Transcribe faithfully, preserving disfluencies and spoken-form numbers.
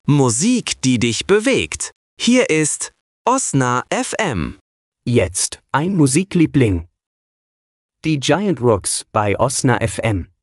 Musik, die dich bewegt. Hier ist Osna F M. Jetzt ein Musikliebling. Die Giant Rooks bei Osna F M.